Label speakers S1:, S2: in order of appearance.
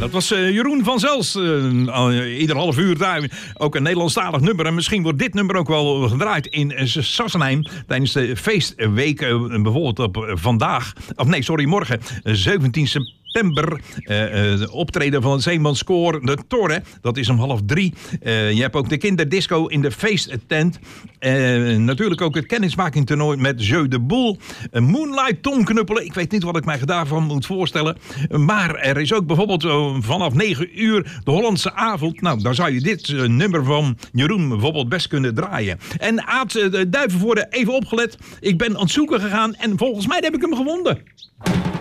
S1: dat was Jeroen van Zels. Ieder half uur daar. Ook een Nederlandstalig nummer. En misschien wordt dit nummer ook wel gedraaid in Sassenheim. Tijdens de feestweek. Bijvoorbeeld op vandaag. Morgen. 17 september. De optreden van het Zeemanskoor De Torre. Dat is om 2:30. Je hebt ook de kinderdisco in de feesttent. Natuurlijk ook het kennismakingtoernooi met Jeu de Boel. Moonlight tongknuppelen. Ik weet niet wat ik mij daarvan moet voorstellen. Maar er is ook bijvoorbeeld vanaf 9 uur de Hollandse avond. Nou, daar zou je dit nummer van Jeroen bijvoorbeeld best kunnen draaien. En Aad Duivenvoorde, even opgelet. Ik ben aan het zoeken gegaan en volgens mij heb ik hem gevonden.